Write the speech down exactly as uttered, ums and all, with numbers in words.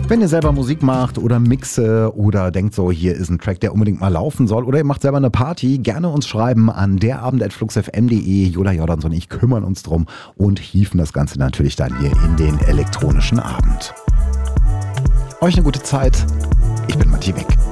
Wenn ihr selber Musik macht oder Mixe oder denkt so, hier ist ein Track, der unbedingt mal laufen soll, oder ihr macht selber eine Party, gerne uns schreiben an derabend at fluxfm punkt de. Jola Jordans und ich kümmern uns drum und hieven das Ganze natürlich dann hier in den elektronischen Abend. Euch eine gute Zeit. Ich bin Matti Wick.